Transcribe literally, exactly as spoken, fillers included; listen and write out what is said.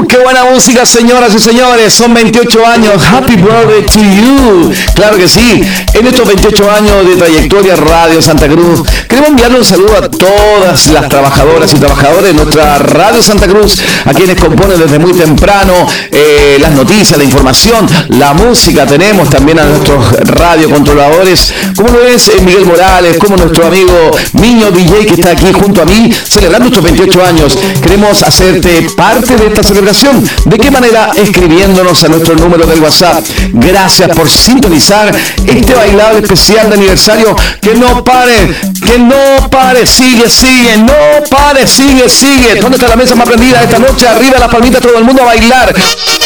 qué buena música, señoras y señores. Son veintiocho años. Happy birthday to you. Claro que sí. En estos veintiocho años de trayectoria Radio Santa Cruz, queremos enviarle un saludo a todas las trabajadoras y trabajadores de nuestra Radio Santa Cruz, a quienes componen desde muy temprano eh, las noticias, la información, la música. Tenemos también a nuestros radiocontroladores, como lo es eh, Miguel Morales, como nuestro amigo Miño D J, que está aquí junto a mí, celebrando estos veintiocho años. Queremos hacerte parte de esta celebración. ¿De qué manera? Escribiéndonos a nuestro número del WhatsApp. Gracias por sintonizar este bailable especial de aniversario. Que no pare, que no pare, sigue, sigue, no pare, sigue, sigue. ¿Dónde está la mesa más prendida esta noche? Arriba las palmitas, todo el mundo a bailar.